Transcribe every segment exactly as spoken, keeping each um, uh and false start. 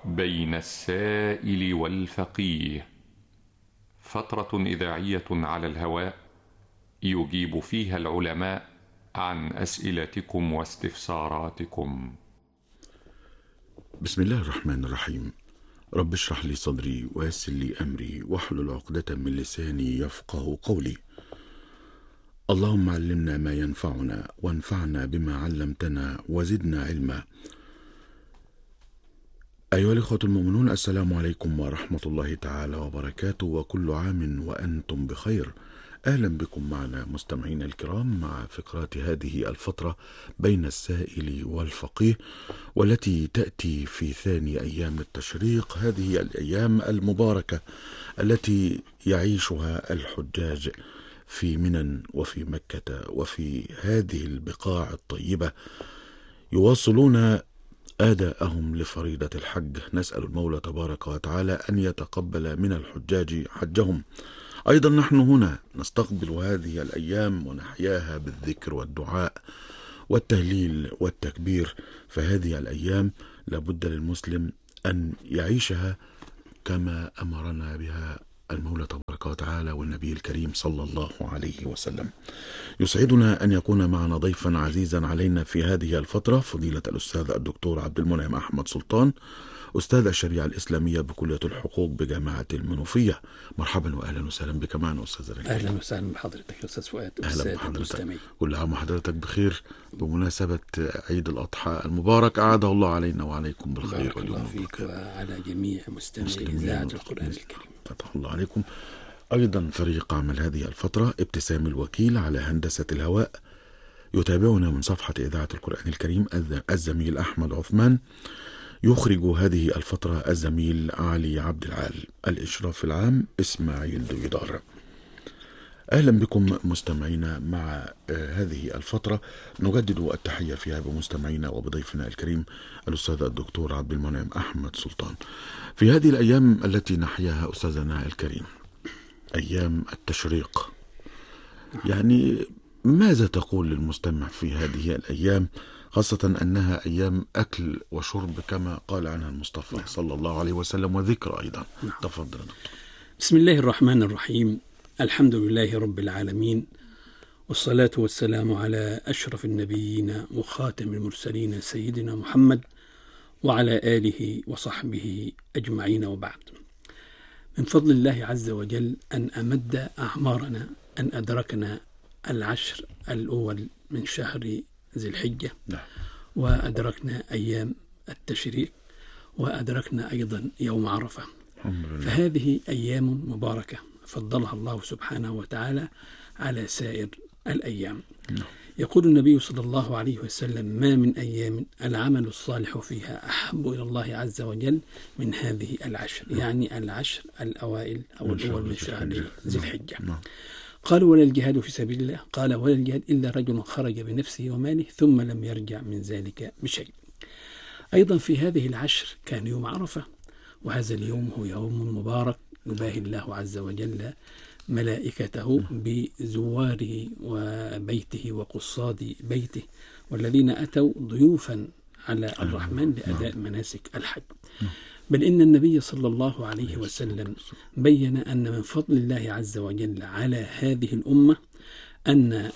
بين السائل والفقيه، فترة إذاعية على الهواء يجيب فيها العلماء عن أسئلتكم واستفساراتكم. بسم الله الرحمن الرحيم. رب اشرح لي صدري ويسر لي أمري واحلل عقدة من لساني يفقه قولي. اللهم علمنا ما ينفعنا وانفعنا بما علمتنا وزدنا علما. أيها الإخوة المؤمنون، السلام عليكم ورحمة الله تعالى وبركاته، وكل عام وأنتم بخير. أهلا بكم معنا مستمعينا الكرام مع فقرات هذه الفترة بين السائل والفقيه، والتي تأتي في ثاني أيام التشريق، هذه الأيام المباركة التي يعيشها الحجاج في منى وفي مكة وفي هذه البقاع الطيبة، يواصلون آداءهم لفريضة الحج. نسأل المولى تبارك وتعالى أن يتقبل من الحجاج حجهم. أيضا نحن هنا نستقبل هذه الأيام ونحياها بالذكر والدعاء والتهليل والتكبير، فهذه الأيام لابد للمسلم أن يعيشها كما أمرنا بها المولى تبارك وتعالى والنبي الكريم صلى الله عليه وسلم. يسعدنا أن يكون معنا ضيفا عزيزا علينا في هذه الفترة فضيلة الأستاذ الدكتور عبد المنعم أحمد سلطان، أستاذ الشريعة الإسلامية بكلية الحقوق بجامعة المنوفية. مرحبا وأهلا وسهلا بك معنا أستاذ رجل. أهلا وسهلا بحضرتك يا أستاذ فؤاد. أهلا بحضرتك. كل عام وحضرتك بخير بمناسبة عيد الأضحى المبارك، أعاده الله علينا وعليكم بالخير. بارك الله فيك وعلى جميع مستمعي إذاعة القرآن الكريم. فتح الله عليكم. أيضا فريق عمل هذه الفترة ابتسام الوكيل على هندسة الهواء، يتابعنا من صفحة إذاعة القرآن الكريم الزميل أحمد عثمان، يخرج هذه الفترة الزميل علي عبد العال، الإشراف العام إسماعيل دويدار. أهلا بكم مستمعينا مع هذه الفترة، نجدد التحية فيها بمستمعينا وبضيفنا الكريم الأستاذ الدكتور عبد المنعم أحمد سلطان. في هذه الأيام التي نحياها أستاذنا الكريم، أيام التشريق، يعني ماذا تقول للمستمع في هذه الأيام، خاصة أنها أيام أكل وشرب كما قال عنها المصطفى صلى الله عليه وسلم، وذكر أيضا. تفضل دكتور. بسم الله الرحمن الرحيم. الحمد لله رب العالمين، والصلاة والسلام على أشرف النبيين وخاتم المرسلين سيدنا محمد وعلى آله وصحبه أجمعين، وبعد. من فضل الله عز وجل أن أمد أعمارنا، أن أدركنا العشر الأول من شهر ذي الحجة، وأدركنا أيام التشريق، وأدركنا أيضا يوم عرفة. فهذه أيام مباركة فضلها الله سبحانه وتعالى على سائر الأيام. يقول النبي صلى الله عليه وسلم: ما من أيام العمل الصالح فيها أحب إلى الله عز وجل من هذه العشر، يعني العشر الأوائل أو الأول من شهر ذي الحجة. قالوا: ولا الجهاد في سبيل الله؟ قال: ولا الجهاد إلا رجل خرج بنفسه وماله ثم لم يرجع من ذلك بشيء. أيضا في هذه العشر كان يوم عرفة، وهذا اليوم هو يوم مبارك يباهي الله عز وجل ملائكته بزواره وبيته وقصاد بيته، والذين أتوا ضيوفا على الرحمن لأداء مناسك الحج. بل إن النبي صلى الله عليه وسلم بين أن من فضل الله عز وجل على هذه الأمة أن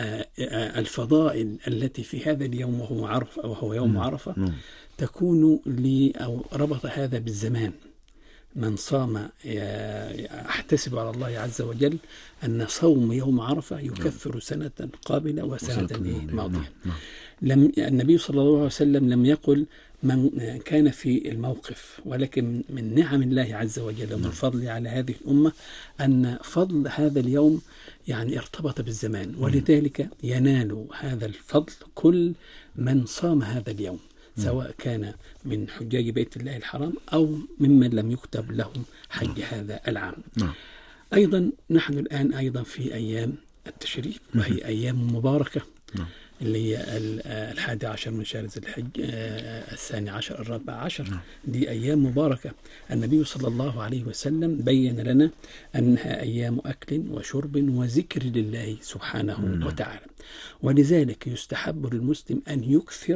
الفضائل التي في هذا اليوم وهو عرفة وهو يوم عرفة تكون لي، أو ربط هذا بالزمان. من صام، أحتسب على الله عز وجل أن صوم يوم عرفة يكفر سنة قابلة وسنة ماضية. لم النبي صلى الله عليه وسلم لم يقل من كان في الموقف، ولكن من نعم الله عز وجل ومن فضل على هذه الأمة أن فضل هذا اليوم يعني ارتبط بالزمان، ولذلك ينال هذا الفضل كل من صام هذا اليوم، سواء كان من حجاج بيت الله الحرام أو ممن لم يكتب لهم حج هذا العام. أيضا نحن الآن أيضا في أيام التشريق، وهي أيام مباركة، اللي هي الحادي عشر من شهر ذي الحج، الثاني عشر، الرابع عشر. دي أيام مباركة. النبي صلى الله عليه وسلم بين لنا أنها أيام أكل وشرب وذكر لله سبحانه وتعالى، ولذلك يستحب للمسلم أن يكثر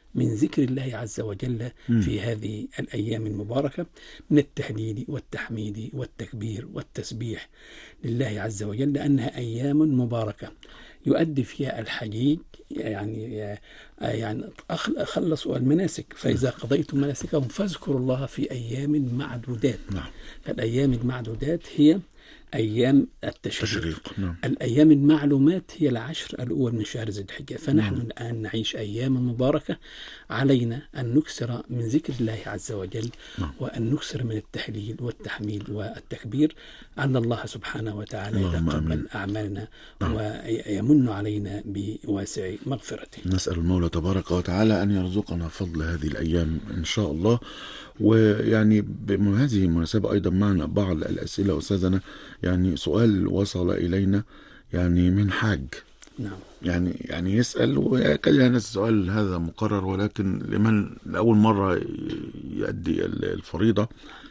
من ذكر الله عز وجل في هذه الأيام المباركة من التهليل والتحميد والتكبير والتسبيح لله عز وجل، لأنها أيام مباركة يؤدي فيها الحجيج يعني يعني خلصوا المناسك، فإذا قضيتم مناسكهم فاذكروا الله في أيام معدودات. نعم. فالأيام المعدودات هي أيام التشريق. تشريق. نعم. الأيام المعلومات هي العشر الأول من شهر ذي الحجة. فنحن نعم. الآن نعيش أيام مباركة، علينا أن نكثر من ذكر الله عز وجل نعم. وأن نكثر من التهليل والتحميد والتكبير، أن الله سبحانه وتعالى يتقبل أعمالنا نعم. ويمن علينا بواسع مغفرته. نسأل المولى تبارك وتعالى أن يرزقنا فضل هذه الأيام إن شاء الله. ويعني بهذه المناسبة أيضا معنا بعض الأسئلة أستاذنا، يعني سؤال وصل إلينا يعني من حاج نعم. يعني يعني يسأل، وكان السؤال هذا مقرر ولكن لمن لأول مرة يؤدي الفريضة: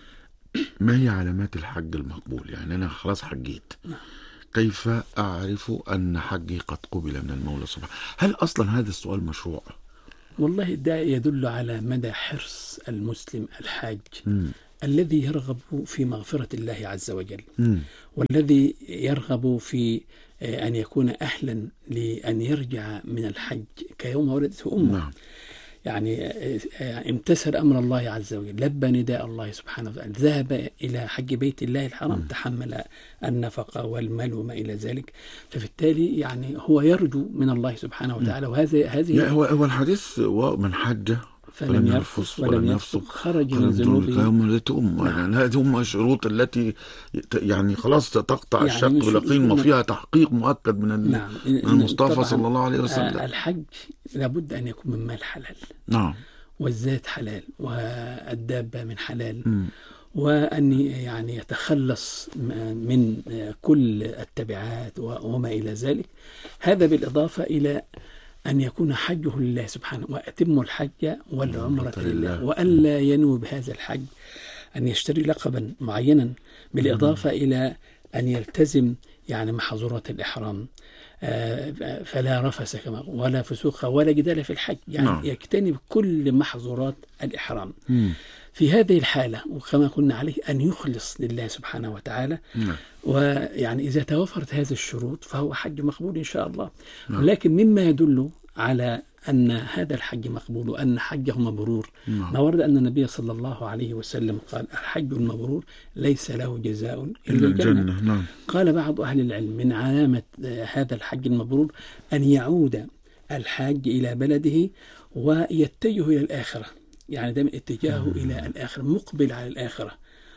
ما هي علامات الحج المقبول؟ يعني أنا خلاص حجيت، نعم. كيف أعرف أن حجي قد قبل من المولى سبحانه؟ هل أصلا هذا السؤال مشروع؟ والله ده يدل على مدى حرص المسلم الحاج م. الذي يرغب في مغفرة الله عز وجل م. والذي يرغب في أن يكون أهلا لأن يرجع من الحج كيوم ولدته أمه. نعم. يعني امتثل أمر الله عز وجل، لبى نداء الله سبحانه وتعالى، ذهب إلى حج بيت الله الحرام، تحمل النفقة والمال وما إلى ذلك. فبالتالي يعني هو يرجو من الله سبحانه وتعالى. وهذا هذه هو هو الحديث ومن حج فلم يرفث ولم يفسق خرج من ذنوبه كيوم ولدته أمه. يعني هذه هم الشروط التي يعني خلاص تقطع يعني الشك واليقين، وفيها تحقيق مؤكد من نعم. المصطفى صلى الله عليه وسلم. الحج لابد أن يكون من مال حلال، نعم، والزاد حلال، والدابة من حلال، م. وأن يعني يتخلص من كل التبعات وما إلى ذلك. هذا بالإضافة إلى أن يكون حجه لله سبحانه، وأتم الحج والعمرة لله، وألا ينوي بهذا الحج أن يشتري لقبا معينا، بالإضافة إلى أن يلتزم يعني محظورات الإحرام، فلا رفث كما ولا فسوق ولا جدال في الحج، يعني م. يجتنب كل محظورات الإحرام. م. في هذه الحالة وكما قلنا عليه أن يخلص لله سبحانه وتعالى. م. ويعني إذا توفرت هذه الشروط فهو حج مقبول إن شاء الله. م. ولكن مما يدل على أن هذا الحج مقبول وأن حجه مبرور م. ما ورد أن النبي صلى الله عليه وسلم قال: الحج المبرور ليس له جزاء إلا الجنة. الجنة. نعم. قال بعض أهل العلم من علامة هذا الحج المبرور أن يعود الحاج إلى بلده ويتجه إلى الآخرة، يعني دائما اتجاهه مم. إلى الآخرة، مقبل على الآخرة،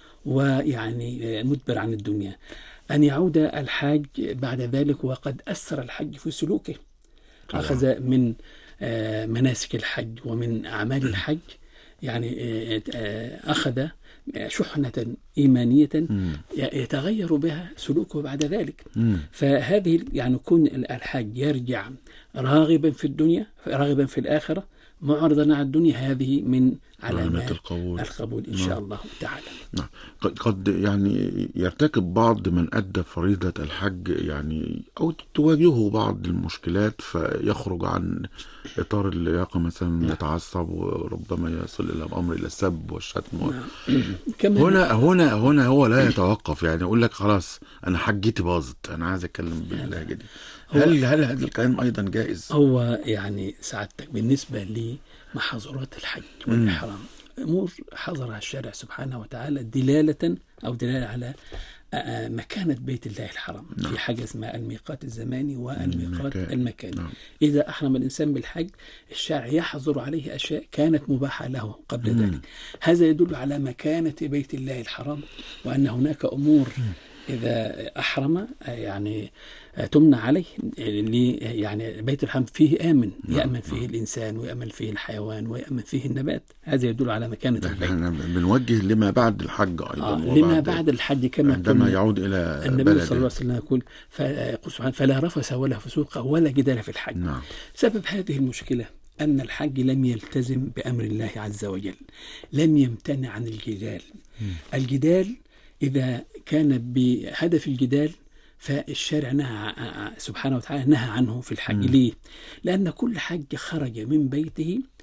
ويعني مدبر عن الدنيا. أن يعود الحاج بعد ذلك وقد أثر الحج في سلوكه، طبعا. أخذ من مناسك الحج ومن أعمال الحج، يعني أخذ شحنة إيمانية مم. يتغير بها سلوكه بعد ذلك. مم. فهذه يعني يكون الحاج يرجع راغبا في الدنيا، راغبا في الآخرة، معرضا على الدنيا. هذه من علامات القبول, القبول إن شاء الله تعالى. نعم. قد يعني يرتكب بعض من أدى فريضة الحج يعني أو تواجهه بعض المشكلات فيخرج عن إطار اللياقة، مثلا نعم. يتعصب وربما يصل إلى الأمر إلى السب والشتم. نعم. هنا هنا هنا هو لا يتوقف، يعني يقول لك خلاص أنا حجتي باظت، أنا عايز أتكلم باللهجة دي. هل هل هذا الكلام أيضا جائز؟ هو يعني سعادتك بالنسبة لمحظورات الحج والإحرام أمور حظرها الشارع سبحانه وتعالى دلالة أو دلالة على مكانة بيت الله الحرام. نعم. في حاجة اسمها الميقات الزماني والميقات المكاني. المكاني. نعم. إذا أحرم الإنسان بالحج الشارع يحظر عليه أشياء كانت مباحة له قبل مم. ذلك. هذا يدل على مكانة بيت الله الحرام، وأن هناك أمور مم. إذا أحرم يعني تمنع عليه، يعني بيت الحرام فيه آمن، يأمن فيه الإنسان ويأمن فيه الحيوان ويأمن فيه النبات. هذا يدل على مكانة البيت. بنوجه لما بعد الحج أيضا. آه لما بعد الحج كما عندما يعود إلى النبي بلده. صلى الله عليه وسلم يقول سبحانه: فلا رفث ولا فسوق ولا جدال في الحج. نعم. سبب هذه المشكلة أن الحج لم يلتزم بأمر الله عز وجل، لم يمتنع عن الجدال. م. الجدال إذا كان بهدف الجدال فالشارع نهى سبحانه وتعالى نهى عنه في الحج. م. ليه؟ لأن كل حج خرج من بيته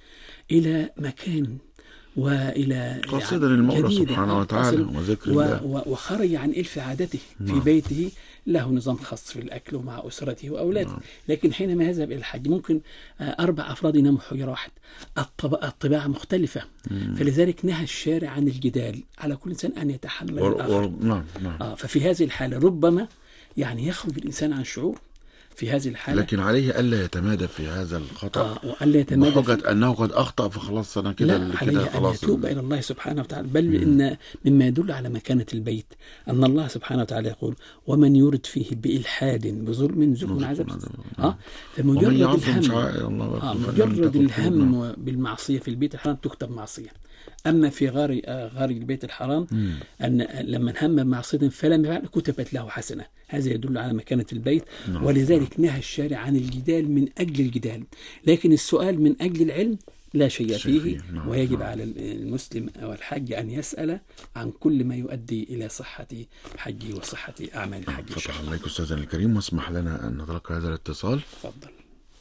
إلى مكان وإلى قاصدا المولى جديدة. سبحانه آه، وتعالى قاصد وذكر و- الله. و- وخرج عن إلف عادته في نعم. بيته، له نظام خاص في الأكل ومع أسرته وأولاده. نعم. لكن حينما يذهب إلى الحج ممكن آه، أربع أفراد يناموا في حجرة واحد، الطب- الطباعة مختلفة. فلذلك نهى الشارع عن الجدال، على كل إنسان أن يتحمل ور... الآخر. ور... نعم نعم. آه ففي هذه الحالة ربما يعني يخرج الإنسان عن شعور في هذه الحالة. لكن عليه ألا يتمادى في هذا الخطأ آه وألا يتمادى في- بحجة أنه قد أخطأ فخلاص أنا كده لا، اللي عليه كده أن خلاص. يتوب إلى الله سبحانه وتعالى. بل إن مما يدل على مكانة البيت أن الله سبحانه وتعالى يقول: ومن يرد فيه بإلحاد بظلم نذقه من عذاب. آه ومن فمجرد يعظم الهم شعائر الله آه فإنها مجرد تكون خير. نعم. الهم بالمعصية في البيت الحرام تكتب معصية. أما في غار آه غار البيت الحرام أن لما هم بمعصية فلم يفعل كتبت له حسنة. هذا يدل على مكانة البيت. نعم. ولذلك نهى الشارع عن الجدال من أجل الجدال، لكن السؤال من أجل العلم لا شيء شيء فيه. فيه. نعم. ويجب نعم. على المسلم أو الحاج أن يسأل عن كل ما يؤدي إلى صحة حجه وصحة أعمال الحج إن شاء فتح الله. عليك أستاذنا الكريم، واسمح لنا أن نتلقى هذا الاتصال. تفضل.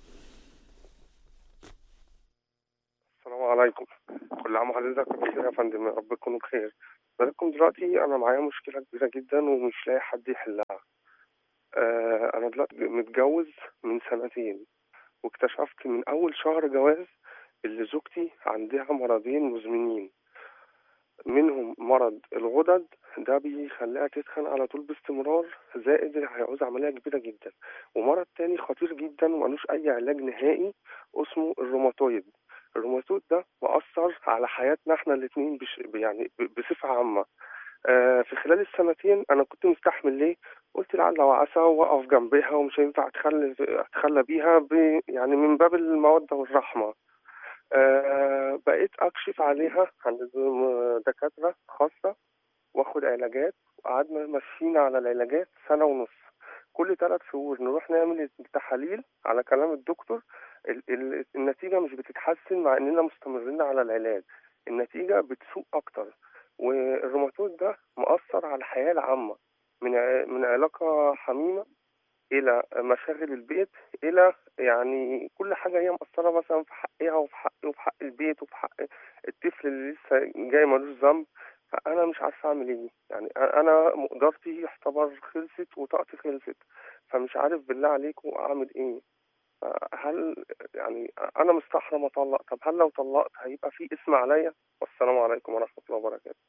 السلام عليكم. كل عام وحضرتك بخير يا فندم، يا رب تكونوا بخير. بقولكم دلوقتي أنا معايا مشكلة كبيرة جدا ومش لاقي حد يحلها. آه أنا دلوقتي متجوز من سنتين، واكتشفت من أول شهر جواز اللي زوجتي عندها مرضين مزمنين. منهم مرض الغدد، ده بيخليها تتخن على طول باستمرار، زائد هيعوز عملية كبيرة جدا. ومرض تاني خطير جدا وملوش أي علاج نهائي اسمه الروماتويد. الروماتويد ده مأثر على حياتنا احنا الاتنين بش يعني بصفة عامة. آه في خلال السنتين أنا كنت مستحمل ليه؟ قلت لعل وعسى وأقف جنبها ومش هينفع أتخلى أتخلى بيها ب يعني من باب المودة والرحمة. أه بقيت أكشف عليها عند دكاترة خاصة واخد علاجات، وقعدنا ماشيين على العلاجات سنة ونص. كل ثلاث شهور نروح نعمل التحاليل على كلام الدكتور. ال ال النتيجة مش بتتحسن مع إننا مستمرين على العلاج، النتيجة بتسوء أكتر. والروماتويد ده مؤثر على الحياة العامة، من من علاقة حميمة إلى مشاغل البيت، إلى يعني كل حاجة هي مقصرة مثلا في حقها وفي حقي وفي حق البيت وفي حق الطفل اللي لسه جاي ملوش ذنب. فأنا مش عارف أعمل إيه. يعني أنا مقدرتي يعتبر خلصت وطاقتي خلصت، فمش عارف بالله عليكم أعمل إيه. هل يعني أنا مستحرم أطلق؟ طب هل لو طلقت هيبقى في اسم عليا؟ والسلام عليكم ورحمة الله وبركاته.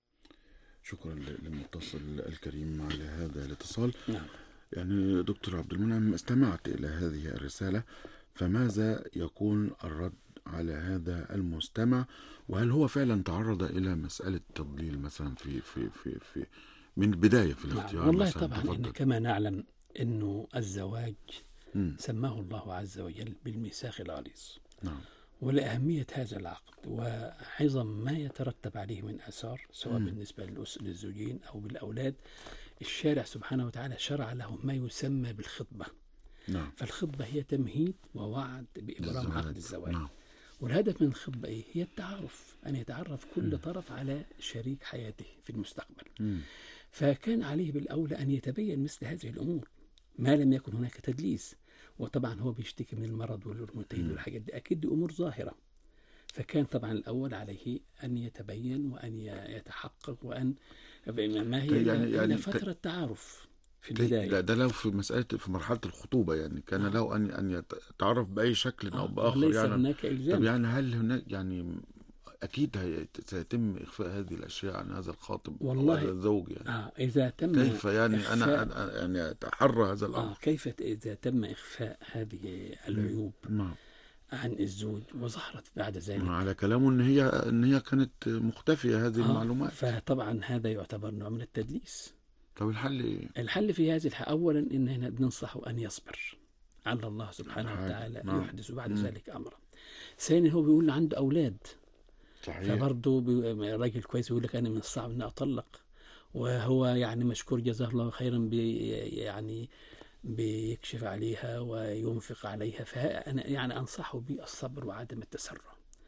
شكرا للمتصل الكريم على هذا الاتصال. نعم. يعني دكتور عبد المنعم، استمعت إلى هذه الرسالة، فماذا يكون الرد على هذا المستمع؟ وهل هو فعلا تعرض إلى مسألة تضليل مثلا في في في في من البداية في الاختيار؟ نعم. والله مثلا طبعا تفضل. إن كما نعلم أنه الزواج مم. سماه الله عز وجل بالميثاق الغليظ. نعم. ولأهمية هذا العقد وعظم ما يترتب عليه من آثار، سواء مم. بالنسبة للأس- للزوجين أو بالأولاد، الشارع سبحانه وتعالى شرع له ما يسمى بالخطبة. نعم. فالخطبة هي تمهيد ووعد بإبرام الزواج. عقد الزواج. نعم. والهدف من الخطبة إيه؟ هي التعارف، أن يتعرف كل طرف على شريك حياته في المستقبل. مم. فكان عليه بالأولى أن يتبين مثل هذه الأمور ما لم يكن هناك تدليس. وطبعا هو بيشتكي من المرض والروماتيد والحاجات دي، أكيد دي أمور ظاهرة. فكان طبعا الأول عليه أن يتبين وأن يتحقق وأن ما هي يعني- يعني يعني يعني ت- فترة تعارف في لا، البداية. ده لو في مسألة في مرحلة الخطوبة يعني كان آه. له أن أن يتعرف بأي شكل أو آه، بآخر وليس يعني. هناك طب إلزام. يعني هل هناك يعني أكيد هي- سيتم إخفاء هذه الأشياء عن هذا الخاطب أو والله هذا الزوج يعني. آه إذا تم كيف يعني إخفاء أنا أنا- يعني أتحرى هذا الأمر؟ آه كيف إذا تم إخفاء هذه العيوب نعم. عن الزوج وظهرت بعد ذلك، على كلامه ان هي ان هي كانت مختفيه هذه آه المعلومات. فطبعا هذا يعتبر نوع من التدليس. طب الحل ايه؟ الحل في هذه الحالة أولا إننا بننصحه أن يصبر على الله سبحانه حاجة. وتعالى نعم. يحدث بعد مم. ذلك أمرا. ثانيا هو بيقول عنده أولاد، صحيح. فبرضه بي- راجل كويس يقول لك أنا من الصعب إني أطلق، وهو يعني مشكور جزاه الله خيرا بي يعني بيكشف عليها وينفق عليها. فأنا يعني أنصحه بالصبر وعدم التسرع.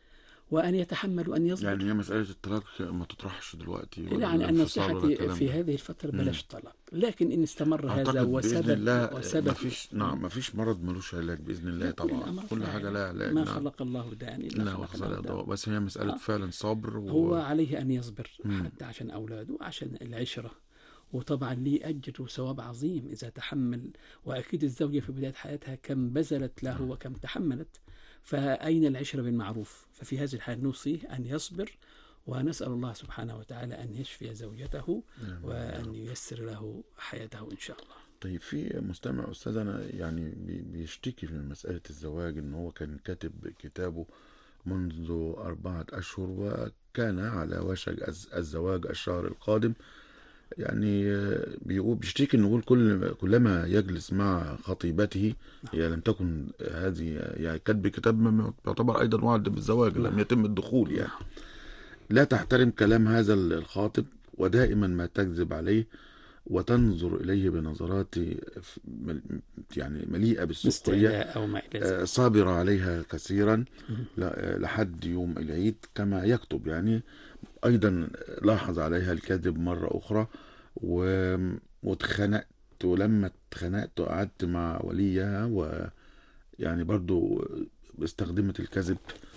وأن يتحمل وأن يصبر. يعني هي مسألة الطلاق ما تطرحش دلوقتي، يعني النصيحة في هذه الفترة بلاش طلاق، لكن إن استمر هذا وسبب بإذن الله وسبب ما فيش نعم ما فيش مرض ملوش علاج بإذن الله طبعا، كل حاجة لها علاج. ما نعم. خلق الله داء إلا خلق له دواء. بس هي مسألة آه. فعلا صبر و... هو عليه أن يصبر مم. حتى عشان أولاده وعشان العشرة، وطبعا ليه أجر وثواب عظيم إذا تحمل. وأكيد الزوجة في بداية حياتها كم بذلت له وكم تحملت، فأين العشرة بالمعروف؟ ففي هذه الحالة نوصيه أن يصبر، ونسأل الله سبحانه وتعالى أن يشفي زوجته وأن ييسر له حياته إن شاء الله. طيب في مستمع أستاذنا يعني بيشتكي من مسألة الزواج، إن هو كان كاتب كتابه منذ أربعة أشهر وكان على وشك الزواج الشهر القادم. يعني بيقول بيشتكي إنه يقول كل كلما يجلس مع خطيبته، هي لم تكن هذه يعني كتب كتاب يعتبر أيضا وعد بالزواج، لم يتم الدخول يعني، لا تحترم كلام هذا الخاطب، ودائما ما تكذب عليه وتنظر إليه بنظرات يعني مليئة بالسخرية، صابرة عليها كثيرا لحد يوم العيد كما يكتب. يعني أيضا لاحظ عليها الكذب مرة أخرى، واتخنقت، ولما اتخنقت قعدت مع وليها ويعني برضو استخدمت الكذب.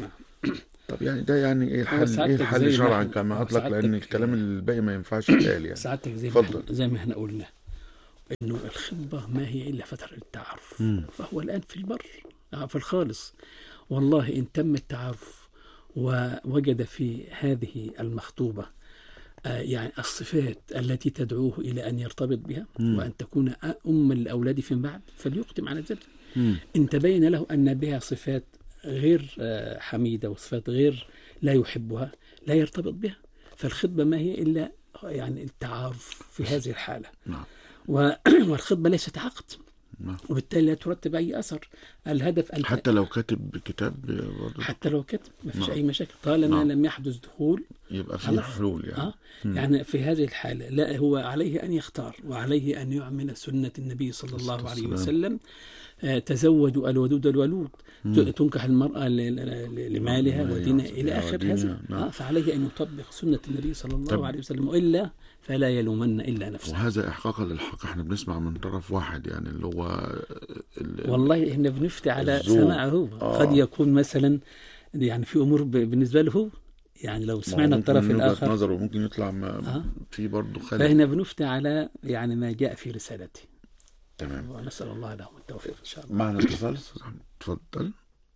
طب يعني ده يعني ايه الحل؟ ايه الحل شرعا كما اطلق؟ لان الكلام الباقي ما ينفعش يتقال يعني. سعادتك زي ما زي ما احنا قلنا انه الخطبه ما هي الا فتره التعارف، فهو الان في البر في الخالص. والله ان تم التعارف ووجد في هذه المخطوبه يعني الصفات التي تدعوه الى ان يرتبط بها مم. وان تكون ام الاولاد فيما بعد، فليقدم على ذلك. ان تبين له ان بها صفات غير حميدة وصفات غير لا يحبها، لا يرتبط بها. فالخطبة ما هي إلا يعني التعارف في هذه الحالة. نعم. والخطبة ليست عقد، نعم. وبالتالي لا ترتب أي أثر. الهدف أن حتى لو كاتب كتاب برضه، حتى لو كتب ما فيش نعم. أي مشاكل طالما نعم. لم يحدث دخول يبقى في حلول يعني. آه؟ يعني في هذه الحالة لا، هو عليه أن يختار وعليه أن يعمل سنة النبي صلى الله عليه وسلم. تزوجوا الودود الولود، تنكح المرأة لمالها ودينها إلى آخر هذا. نعم. فعليه أن يطبق سنة النبي صلى الله طب. عليه وسلم، وإلا فلا يلومن إلا نفسه. وهذا إحقاقا للحق احنا بنسمع من طرف واحد يعني اللي هو والله احنا بنفتي على سماعه. آه. قد يكون مثلا يعني في أمور بالنسبة له يعني لو سمعنا الطرف الآخر نظره ممكن يطلع ما في برضه خلل، فهنا بنفتي على يعني ما جاء في رسالته. تمام. ونسأل الله لهم التوفيق إن شاء الله. معنا اتصال، تفضل.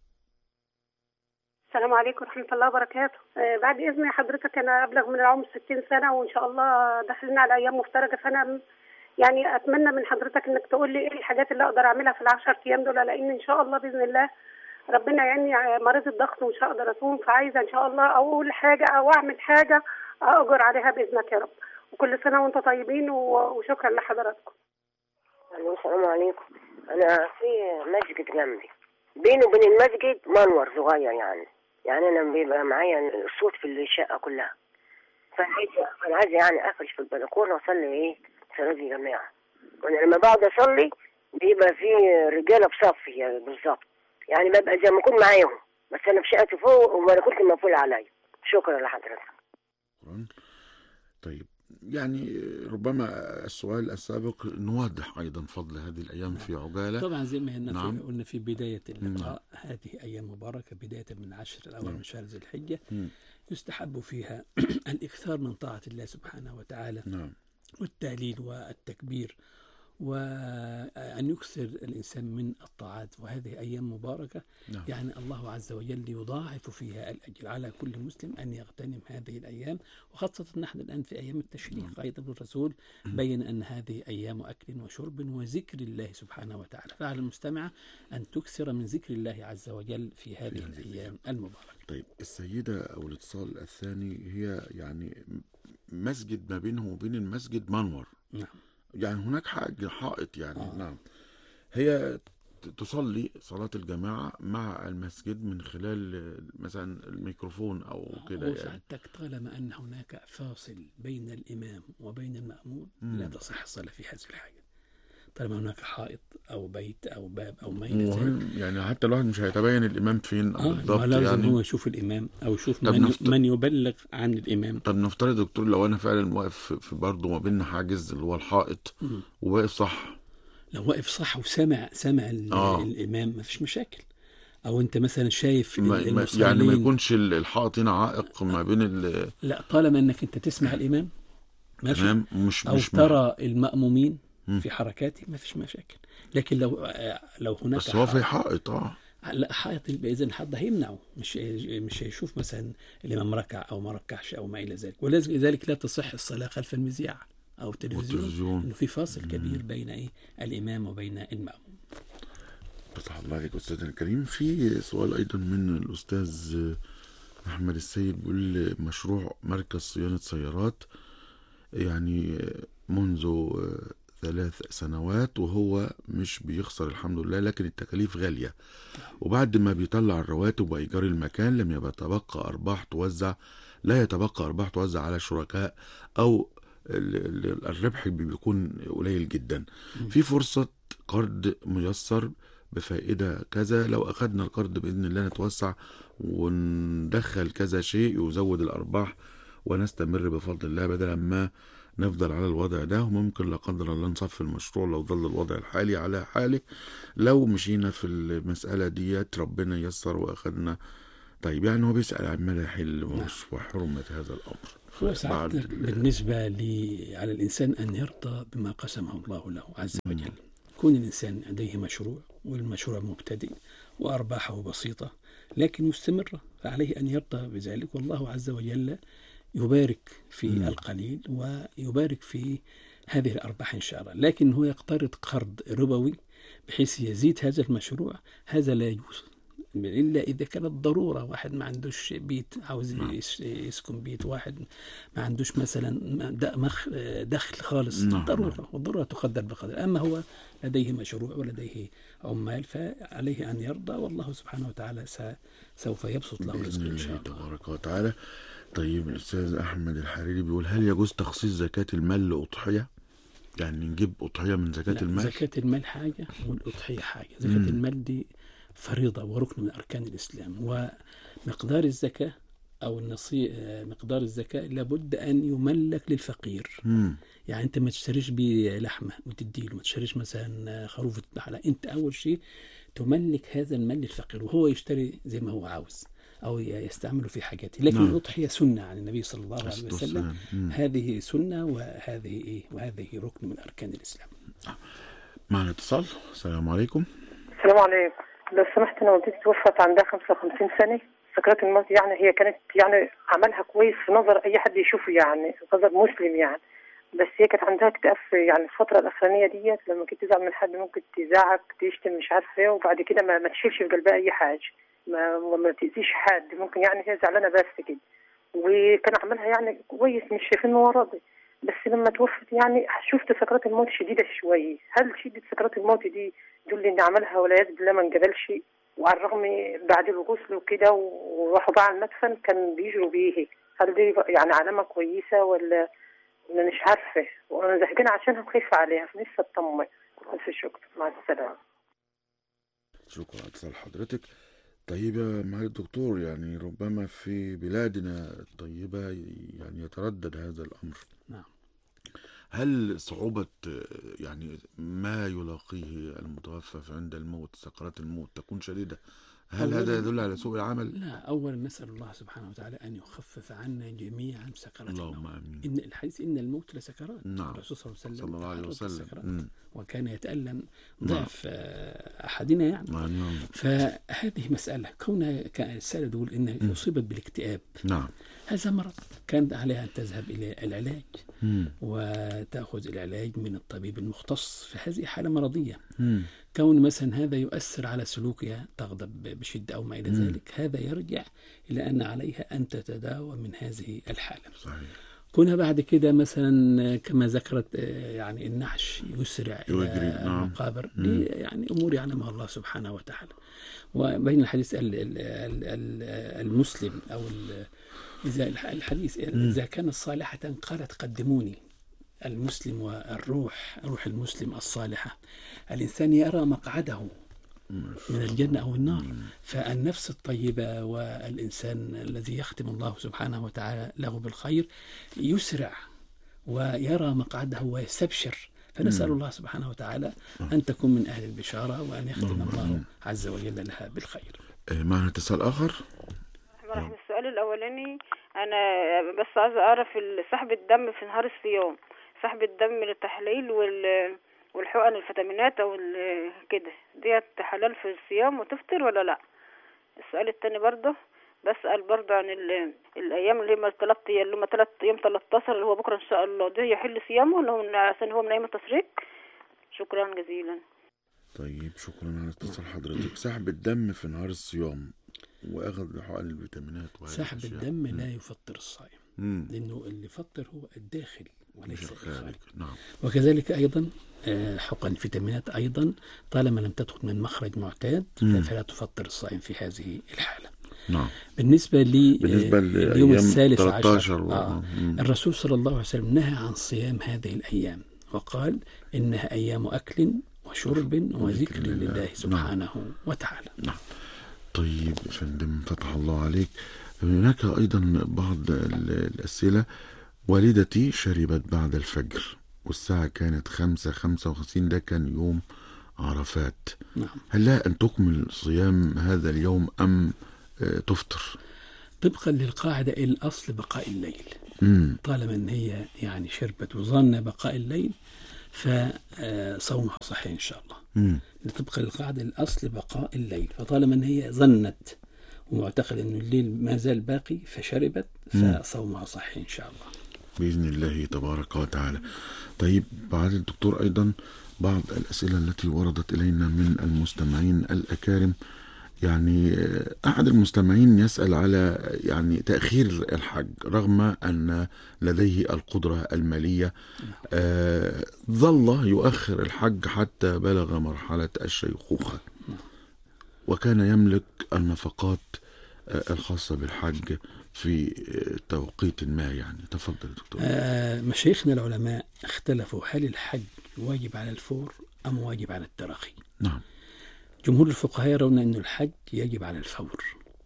السلام عليكم ورحمة الله وبركاته. آه بعد إذن حضرتك أنا أبلغ من العمر ستين سنة، وإن شاء الله داخلين على أيام مفترجة، فأنا يعني أتمنى من حضرتك إنك تقول لي إيه الحاجات اللي أقدر أعملها في العشر أيام دول، لأن إن شاء الله بإذن الله ربنا يعني مريض الضغط ومش هقدر أصوم، فعايزة إن شاء الله أقول حاجة أو أعمل حاجة أأجر عليها بإذنك يا رب. وكل سنة وأنتم طيبين، وشكرا لحضراتكم. السلام عليكم. أنا في مسجد جنبي، بيني وبين المسجد منور صغير يعني يعني أنا بيبقى معايا الصوت في الشقة كلها، فأنا عايزة يعني أفرش في البلكونة وأصلي إيه صلاة الجماعة. وأنا لما بقعد أصلي بيبقى في رجالة بصفي يعني بالظبط، يعني ببقى زي ما أكون معاهم، بس أنا في شقتي فوق وأنا كنت مقفول عليا. شكرا لحضرتك. طيب يعني ربما السؤال السابق نوضح أيضا فضل هذه الأيام في عجالة. طبعا زي ما نعم. قلنا في بداية اللقاء نعم. هذه أيام مباركة بداية من عشر الأول نعم. من شهر ذي الحجة م. يستحب فيها الإكثار من طاعة الله سبحانه وتعالى نعم. والتهليل والتكبير، وأن يكثر الإنسان من الطاعات. وهذه أيام مباركة نعم. يعني الله عز وجل يضاعف فيها الأجر على كل مسلم أن يغتنم هذه الأيام، وخاصة نحن الآن في أيام التشريق نعم. أيضا الرسول بين أن هذه أيام أكل وشرب وذكر الله سبحانه وتعالى، فعلى المستمع أن تكثر من ذكر الله عز وجل في هذه في الأيام المباركة. طيب السيدة أو الاتصال الثاني هي يعني مسجد ما بينه وبين المسجد منور نعم. يعني هناك حاجة حائط يعني آه. نعم. هي تصلي صلاة الجماعة مع المسجد من خلال مثلا الميكروفون أو آه. كده يعني. وسعادتك طالما أن هناك فاصل بين الإمام وبين المأمون لا تصح الصلاة في هذه الحاجة. طالما هناك حائط أو بيت أو باب أو ما إلى ذلك. مهم يعني حتى الواحد مش هيتبين الإمام فين آه بالضبط، لازم يعني هو يشوف الإمام أو يشوف طب من, نفت... من يبلغ عن الإمام. طب نفترض دكتور لو أنا فعلا واقف في برضه ما بيننا حاجز اللي هو الحائط م. وواقف صح، لو واقف صح وسامع سامع آه. الإمام ما فيش مشاكل. أو أنت مثلا شايف ما المصلين، يعني ما يكونش الحائط هنا عائق ما بين ال لا طالما أنك أنت تسمع الإمام ماشي، تمام، مش أو مش ترى المأمومين م. في حركاته ما فيش مشاكل. لكن لو لو هناك بس هو في حائط اه لا حائط، إذا الحائط ده هيمنعه، مش مش هيشوف مثلا الإمام ركع أو ما ركعش أو ما إلى ذلك. ولذلك لا تصح الصلاة خلف المذياع أو التلفزيون، إنه في فاصل كبير بين إيه الإمام وبين المأموم. فتح الله عليك أستاذنا الكريم. في سؤال أيضا من الأستاذ أحمد السيد بيقول مشروع مركز صيانة سيارات يعني منذ ثلاث سنوات وهو مش بيخسر الحمد لله، لكن التكاليف غالية، وبعد ما بيطلع الرواتب وإيجار المكان لم يتبقى أرباح توزع لا يتبقى أرباح توزع على شركاء أو الربح بيكون قليل جدا. في فرصة قرض ميسر بفائدة كذا، لو أخذنا القرض بإذن الله نتوسع وندخل كذا شيء يزود الأرباح ونستمر بفضل الله بدلا ما نفضل على الوضع ده، وممكن لا قدر الله نصف المشروع لو ظل الوضع الحالي على حاله لو مشينا في المسألة ديت ربنا يسر وأخذنا. طيب يعني هو بيسأل عن مدى حل وحرمة هذا الأمر. هو ساعات بالنسبة لي على الإنسان أن يرضى بما قسمه الله له عز وجل. كون الإنسان لديه مشروع والمشروع مبتدئ وأرباحه بسيطة لكن مستمرة، فعليه أن يرضى بذلك، والله عز وجل يبارك في م. القليل ويبارك في هذه الأرباح إن شاء الله. لكن هو يقترض قرض ربوي بحيث يزيد هذا المشروع، هذا لا يجوز إلا إذا كانت ضرورة. واحد ما عندوش بيت عاوز يسكن بيت، واحد ما عندوش مثلا دخل خالص، ضرورة، والضرورة تقدر بقدر. أما هو لديه مشروع ولديه عمال فعليه أن يرضى، والله سبحانه وتعالى سوف يبسط له رزقه إن شاء الله تبارك وتعالى. طيب الأستاذ أحمد الحريري بيقول هل يجوز تخصيص زكاة المال لأضحية؟ يعني نجيب أضحية من زكاة المال؟ زكاة المال حاجة والأضحية حاجة. زكاة مم. المال دي فريضة وركن من أركان الإسلام، ومقدار الزكاة أو النصي مقدار الزكاة لابد أن يملك للفقير. مم. يعني أنت ما تشتريش بيه لحمة وتديله، ما تشتريش مثلا خروف وتذبحها، انت اول شيء تملك هذا المال للفقير وهو يشتري زي ما هو عاوز او يستعمله في حاجاته. لكن نعم. الأضحية سنة عن النبي صلى الله عليه وسلم، هذه سنة وهذه ايه وهذه ركن من اركان الاسلام. معنا اتصال. السلام عليكم. السلام عليكم. لو سمحت انا والدتي توفت عندها خمسة وخمسين سنة، سكرات الموت يعني هي كانت يعني عملها كويس في نظر اي حد يشوفه، يعني نظر مسلم يعني، بس هي كانت عندها اكتئاب يعني الفترة الأخرانية ديت، لما كنت تزعل من حد ممكن تزعق تشتم مش عارفة ايه، وبعد كده ما, ما تشيلش في قلبها أي حاجة، ما ما تأذيش حد، ممكن يعني هي زعلانة بس كده، وكان عملها يعني كويس مش شايفين إنه راضي. بس لما توفت يعني شفت سكرات الموت شديدة شوية. هل شدة سكرات الموت دي تدل إن عملها والعياذ بالله ما انقبلش؟ وعلى الرغم بعد الغسل وكده وراحوا بقى على المدفن كان بيجروا بيه، هل دي يعني علامة كويسة ولا أنا مش عارفة؟ وأنا زهقانة عشانها وخايفة عليها فنفسي أطمن. ألف شكر، مع السلامة. شكرا على اتصال حضرتك. طيب مع الدكتور، يعني ربما في بلادنا الطيبة يعني يتردد هذا الأمر. نعم. هل صعوبة يعني ما يلاقيه المتوفى عند الموت سكرات الموت تكون شديدة؟ هل هذا يدل على سوء العمل؟ لا، أولا نسأل الله سبحانه وتعالى أن يخفف عنا جميعا سكرات الموت. اللهم آمين. إن الحديث إن الموت لسكرات. نعم. الرسول صلى الله عليه وسلم, صلى الله عليه وسلم. وكان يتألم ضعف نعم. أحدنا يعني. نعم. فهذه مسألة كونها السائل يقول إنها أصيبت بالاكتئاب. نعم. هذا مرض كان عليها أن تذهب إلى العلاج مم. وتأخذ العلاج من الطبيب المختص في هذه حالة مرضية. مم. كون مثلا هذا يؤثر على سلوكها، تغضب بشدة أو ما إلى ذلك، هذا يرجع إلى أن عليها أن تتداوى من هذه الحالة. صحيح. كونها بعد كده مثلا كما ذكرت يعني النعش يسرع إلى المقابر، دي يعني أمور يعلمها الله سبحانه وتعالى. وبين الحديث المسلم أو إذا الحديث إذا كانت صالحة قالت قدموني، المسلم والروح، روح المسلم الصالحة، الإنسان يرى مقعده من الجنة أو النار. فالنفس الطيبة والإنسان الذي يختم الله سبحانه وتعالى له بالخير يسرع ويرى مقعده ويستبشر. فنسأل الله سبحانه وتعالى أن تكون من أهل البشارة وأن يختم الله عز وجل لها بالخير. معنا اتصال آخر. السؤال الأولاني، أنا بس عايزة أعرف سحب الدم في نهار الصيام، سحب الدم للتحليل وال والحقن الفيتامينات او كده، ديت حلال في الصيام وتفطر ولا لا؟ السؤال الثاني برضه بسأل برضه عن الايام اللي هم ثلاث ايام اللي هم ثلاث ايام تلتاشر اللي هو بكره ان شاء الله، ده يحل صيامه ولا هو عشان هو من ايام التشريق؟ شكرا جزيلا. طيب شكرا على اتصال حضرتك. سحب الدم في نهار الصيام واخذ حقن الفيتامينات، سحب الدم لا يفطر الصائم، مم. لانه اللي يفطر هو الداخل وليس الخارج. نعم. وكذلك ايضا حقن الفيتامينات ايضا طالما لم تدخل من مخرج معتاد مم. فلا تفطر الصائم في هذه الحاله. نعم. بالنسبه لي بالنسبه لليوم الثالث عشر آه الرسول صلى الله عليه وسلم نهى عن صيام هذه الايام وقال انها ايام اكل وشرب وذكر لله سبحانه نعم. وتعالى. نعم. طيب فندم فتح الله عليك. هناك ايضا بعض الاسئله. والدتي شربت بعد الفجر والساعة كانت خمسة خمسة وخمسين، ده كان يوم عرفات. نعم. هل لها أن تكمل صيام هذا اليوم أم تفطر؟ طبقا للقاعدة الأصل بقاء الليل. مم. طالما أن هي يعني شربت وظن بقاء الليل فصومها صحيح إن شاء الله. مم. طبقا للقاعدة الأصل بقاء الليل، فطالما أن هي ظنت ومعتقد أن الليل ما زال باقي فشربت فصومها صحيح إن شاء الله بإذن الله تبارك وتعالى. طيب بعد الدكتور أيضا بعض الأسئلة التي وردت إلينا من المستمعين الأكارم. يعني أحد المستمعين يسأل على يعني تأخير الحج رغم أن لديه القدرة المالية. آه ظل يؤخر الحج حتى بلغ مرحلة الشيخوخة وكان يملك النفقات الخاصة بالحج في توقيت ما. يعني تفضل دكتور. آه مشايخنا العلماء اختلفوا هل الحج واجب على الفور أم واجب على التراخي. نعم. جمهور الفقهاء يرون أن الحج يجب على الفور،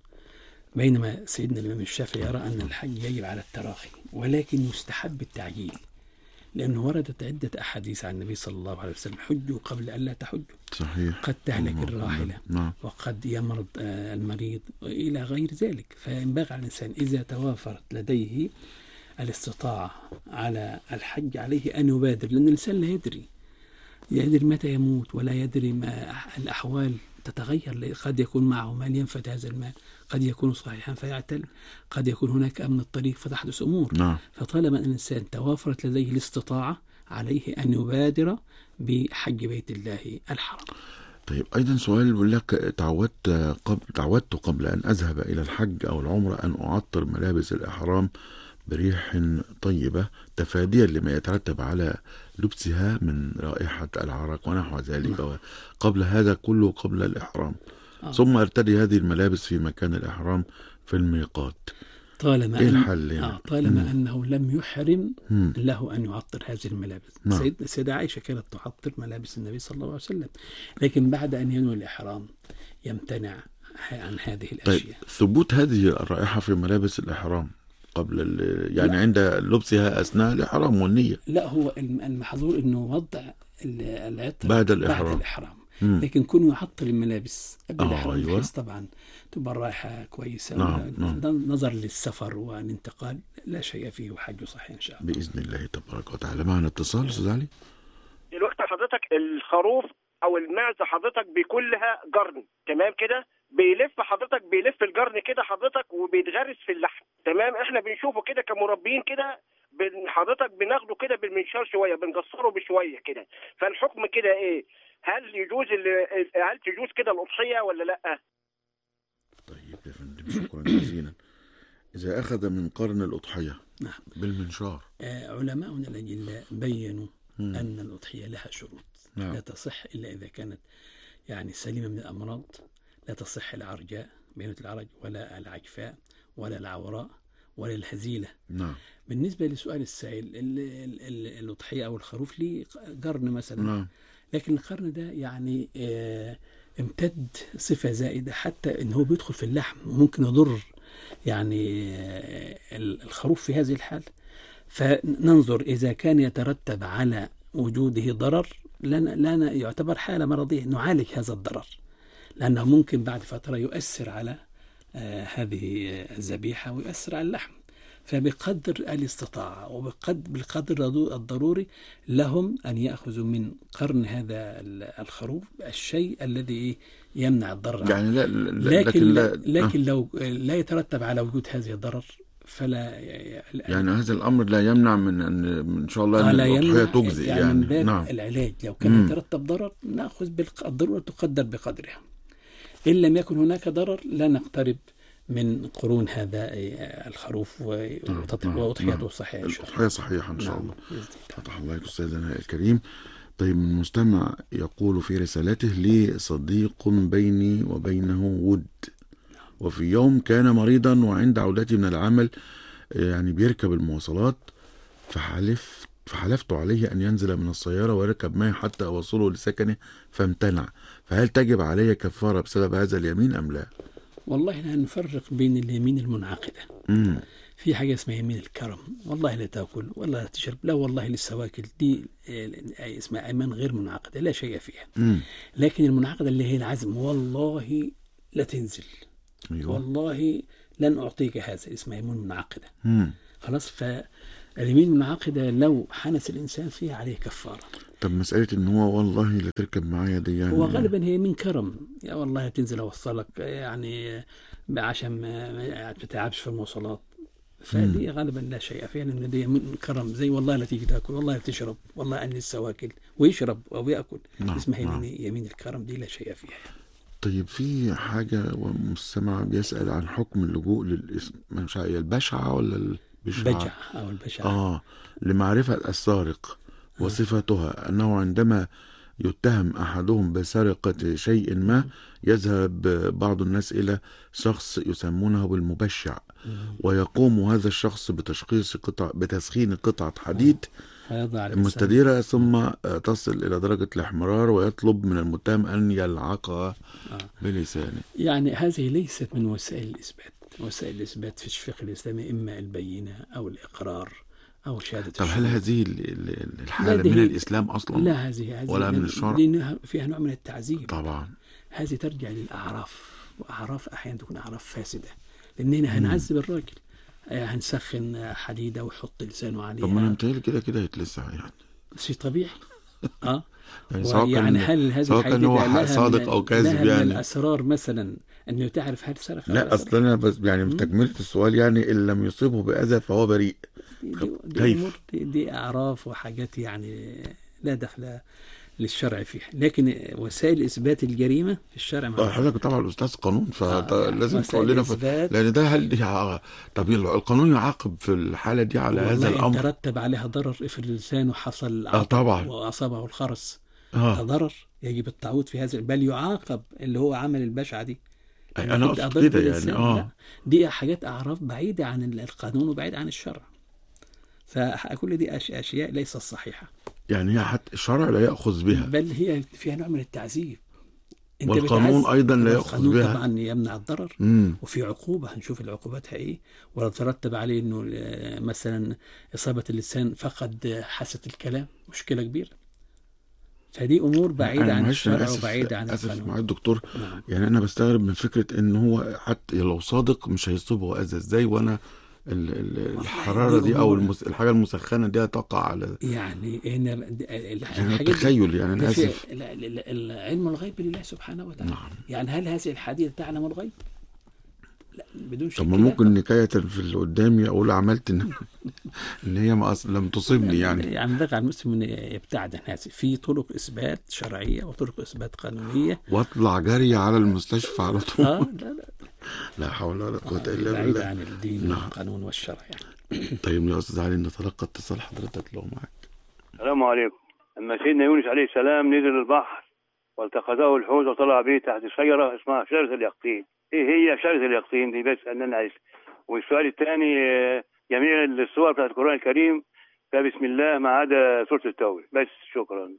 بينما سيدنا الإمام الشافعي يرى أن الحج يجب على التراخي ولكن يستحب التعجيل، لأنه وردت عدة أحاديث عن النبي صلى الله عليه وسلم: حجوا قبل أن لا تحجوا. صحيح. قد تهلك الراحلة. نعم. وقد يمرض المريض إلى غير ذلك. فينبغي على الإنسان إذا توافرت لديه الاستطاعة على الحج عليه أن يبادر، لأن الإنسان لا يدري لا يدري متى يموت ولا يدري ما الأحوال تتغير. قد يكون معه مال ينفد هذا المال، قد يكون صحيحا فيعتل، قد يكون هناك أمن الطريق فتحدث أمور. نعم. فطالما أن الإنسان توافرت لديه الاستطاعة عليه أن يبادر بحج بيت الله الحرام. طيب أيضا سؤال بيقول لك: تعودت قبل تعودت قبل أن أذهب إلى الحج أو العمرة أن أعطر ملابس الإحرام بريح طيبة تفاديا لما يترتب على لبسها من رائحة العرق ونحو ذلك. نعم. قبل هذا كله قبل الإحرام. آه. ثم ارتدي هذه الملابس في مكان الإحرام في الميقات. طالما إيه الحل يعني؟ آه طالما مم. أنه لم يحرم مم. له أن يعطر هذه الملابس. نعم. سيد سيدة عائشة كانت تعطر ملابس النبي صلى الله عليه وسلم، لكن بعد أن ينوي الإحرام يمتنع عن هذه الأشياء. طيب ثبوت هذه الرائحة في ملابس الإحرام قبل يعني لا. عند لبسها أثناء الإحرام والنية؟ لا، هو المحظور أنه وضع العطر بعد الإحرام, بعد الإحرام. لكن كونه يحط الملابس قبل آه الإحرام أيوة. بحيث طبعا تبقى الرائحة كويسة. نعم. نعم. نظر للسفر والانتقال لا شيء فيه وحج صحيح إن شاء الله بإذن الله تبارك وتعالى. معنا اتصال أستاذ علي. دلوقتي حضرتك الخروف أو المعزة حضرتك بيكون لها قرن، تمام كده؟ بيلف حضرتك بيلف القرن كده حضرتك وبيتغرس في اللحم، تمام؟ احنا بنشوفه كده كمربين كده، حضرتك بناخده كده بالمنشار شويه، بنقصره بشويه كده. فالحكم كده ايه؟ هل يجوز هل تجوز كده الاضحيه ولا لا؟ طيب يا فندم شكرا جزيلا. اذا اخذ من قرن الاضحيه نعم بالمنشار. آه علماؤنا الاجلاء بينوا مم. ان الاضحيه لها شروط. نعم. لا تصح الا اذا كانت يعني سليمه من الامراض. لا تصح العرجاء بينة العرج ولا العجفاء ولا العوراء ولا الهزيلة. نعم. بالنسبة لسؤال السائل، ال- ال- ال- الأضحية أو الخروف ليه قرن مثلا، نعم. لكن القرن ده يعني آه، امتد صفة زائدة حتى إن هو بيدخل في اللحم وممكن يضر يعني آه، الخروف في هذه الحال. فننظر إذا كان يترتب على وجوده ضرر لنا, لنا يعتبر حالة مرضية، نعالج هذا الضرر، لأنه ممكن بعد فترة يؤثر على آه هذه الذبيحة ويؤثر على اللحم. فبقدر الاستطاعة وبقدر بالقدر الضروري لهم أن يأخذوا من قرن هذا الخروف الشيء الذي يمنع الضرر يعني لا لا لكن, لكن, لا لكن لو لا يترتب على وجود هذه الضرر فلا يعني هذا الأمر لا يمنع من أن إن شاء الله أن لا الأضحية تجزي يعني, يعني من باب نعم. العلاج لو كان يترتب ضرر نأخذ بالضرورة تقدر بقدرها. إن لم يكن هناك ضرر لا نقترب من قرون هذا الخروف وأضحيته صحيحة إن شاء الله. الأضحية صحيحة إن شاء الله. فتح الله عليك أستاذنا الكريم. طيب المستمع يقول في رسالته: لي صديق بيني وبينه ود، وفي يوم كان مريضا وعند عودتي من العمل يعني بيركب المواصلات فحلفت فحلفت عليه أن ينزل من السيارة ويركب معي حتى أوصله لسكنه فامتنع، فهل تجب علي كفارة بسبب هذا اليمين أم لا؟ والله لا نفرق بين اليمين المنعقدة. مم. في حاجة اسمها يمين الكرم، والله لا تأكل والله لا تشرب، لا والله للسواكل، دي اسمها أيمان غير منعقدة لا شيء فيها. مم. لكن المنعقدة اللي هي العزم، والله لا تنزل، أيوة. والله لن أعطيك هذا، اسمها يمين منعقدة. مم. خلاص. فاليمين المنعقدة لو حنس الإنسان فيها عليه كفارة. طب مسألة إن هو والله لا تركب معايا دي يعني هو غالبا هي من كرم، يا والله تنزل أوصلك يعني عشان ما تتعبش في المواصلات، فدي مم. غالبا لا شيء فيها، لأن دي من كرم، زي والله لا تيجي تاكل، والله لا تشرب، والله أني السواكل ويشرب أو يأكل. نعم. اسمها يمين, نعم. يمين الكرم، دي لا شيء فيها. طيب في حاجة ومستمع بيسأل عن حكم اللجوء للاسم، مش عارف البشعة ولا البشعة؟ بجعة أو البشعة. آه لمعرفة السارق وصفتها، أنه عندما يتهم أحدهم بسرقة شيء ما يذهب بعض الناس إلى شخص يسمونه بالمبشع، ويقوم هذا الشخص بتشخيص قطع بتسخين قطعة حديد مستديرة ثم تصل إلى درجة الاحمرار ويطلب من المتهم أن يلعقها بلسانه. يعني هذه ليست من وسائل الإثبات. وسائل الإثبات في الفقه الإسلامي إما البينة أو الإقرار أو شهادة. طب هل هذه الحالة من الإسلام أصلا؟ لا، هذه هذه ولا من الشرع؟ فيها نوع من التعذيب طبعا. هذه ترجع للأعراف، وأعراف أحيانا تكون أعراف فاسدة، لأننا هنعذب الراجل، هنسخن حديدة ويحط لسانه عليها. طب ما أنا متهيألي كده كده يتلسع يعني شيء طبيعي. اه يعني سواء يعني هل هذه سواء كان هو صادق أو كاذب يعني من الأسرار مثلا أنه تعرف هل سرق؟ لا أصلا أنا بس يعني تكملة السؤال، يعني إن لم يصيبه بأذى فهو بريء. دي, دي, أمور دي, دي أعراف وحاجات يعني لا دخل للشرع فيها، لكن وسائل إثبات الجريمة في الشرع ما حضرتك طبعا الأستاذ قانون فلازم آه تقول لنا ف... لأن ده هل دي ع... طب القانون يعاقب في الحالة دي على هذا الأمر؟ يترتب عليها ضرر، افرض لسانه حصل آه طبعا وأصابه الخرس، آه. ضرر يجب التعويض في هذا، بل يعاقب اللي هو عمل البشعة دي. أي أنا أقصد كده يعني آه دي حاجات أعراف بعيدة عن القانون وبعيدة عن الشرع، فكل دي أشياء ليست صحيحة. يعني هي حتى الشرع لا يأخذ بها، بل هي فيها نوع من التعذيب. والقانون أيضا لا يأخذ بها. طبعا يمنع الضرر. مم. وفي عقوبة هنشوف العقوباتها إيه، ولا ترتب عليه إنه مثلا إصابة اللسان فقد حاسة الكلام، مشكلة كبيرة. فدي أمور بعيدة عن الشرع وبعيدة عن القانون. مع الدكتور نعم. يعني أنا بستغرب من فكرة إن هو حتى لو صادق مش هيصيبه أذى إزاي، وأنا الحرارة دي أو المس... الحاجة المسخنة دي تقع على يعني هنا يعني التخيل يعني أنا آسف. العلم الغيب لله سبحانه وتعالى. نعم. يعني هل هذه الحديدة تعلم الغيب؟ لا بدون شك. طب ممكن نكاية في اللي قدامي أقول عملت إن إن هي ما أصلا لم تصيبني يعني. يعني بقى على المسلم إن يبتعد عن هذه، في طرق إثبات شرعية وطرق إثبات قانونية. واطلع جري على المستشفى على طول. آه لا لا لا حول ولا قوة إلا بالله. بعيد عن الدين والقانون والشرع يعني. طيب يا أستاذ علي نتلقى اتصال حضرتك لو معك. السلام عليكم. لما سيدنا يونس عليه السلام نزل البحر والتقطه الحوت وطلع به تحت شجرة اسمها شجرة اليقطين. إيه هي شجرة اليقطين دي؟ بس أننا عايز والسؤال الثاني آه، جميع السور بتاعت القرآن الكريم فبسم الله ما عدا سورة التوبة بس. شكرا.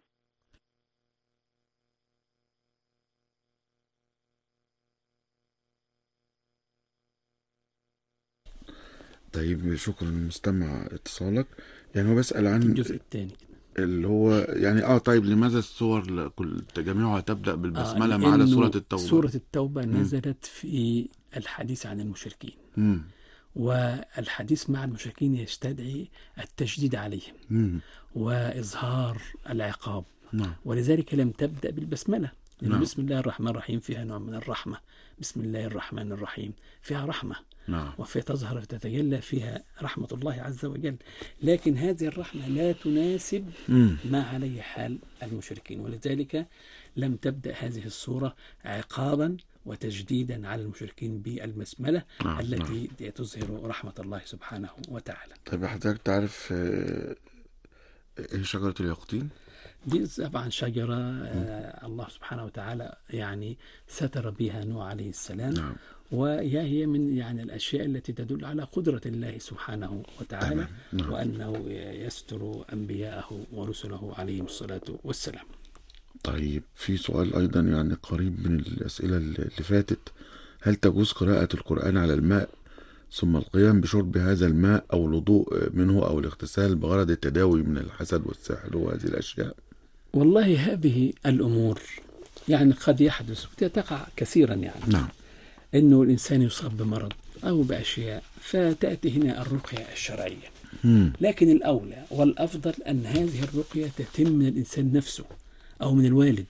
طيب شكرا مستمع اتصالك. يعني هو بسأل عن الجزء الثاني اللي هو يعني اه طيب لماذا السور كل تجميعها تبدأ بالبسملة آه ما عدا لأنه سورة التوبة؟ سورة التوبة مم. نزلت في الحديث عن المشركين، مم. والحديث مع المشركين يستدعي التشديد عليهم مم. وإظهار العقاب، نعم. ولذلك لم تبدأ بالبسملة، لأن نعم. بسم الله الرحمن الرحيم فيها نوع من الرحمة. بسم الله الرحمن الرحيم فيها رحمة، نعم. وفي تظهر تتجلى فيها رحمة الله عز وجل، لكن هذه الرحمة لا تناسب مم. ما عليه حال المشركين، ولذلك لم تبدأ هذه السورة عقابا وتجديدا على المشركين بالبسملة نعم. التي نعم. تظهر رحمة الله سبحانه وتعالى. طيب حضرتك تعرف آه، ايه شجرة اليقطين؟ دي طبعا شجرة آه الله سبحانه وتعالى يعني ستر بها نوح عليه السلام. نعم. وهي من يعني الأشياء التي تدل على قدرة الله سبحانه وتعالى. نعم. وأنه يستر أنبياءه ورسله عليهم الصلاة والسلام. طيب في سؤال أيضا يعني قريب من الأسئلة اللي فاتت، هل تجوز قراءة القرآن على الماء ثم القيام بشرب هذا الماء أو الوضوء منه أو الاغتسال بغرض التداوي من الحسد والسحر وهذه الأشياء؟ والله هذه الأمور يعني قد يحدث وتقع كثيرا، يعني نعم. إنه الإنسان يصاب بمرض أو بأشياء فتأتي هنا الرقية الشرعية. مم. لكن الأولى والأفضل أن هذه الرقية تتم من الإنسان نفسه أو من الوالد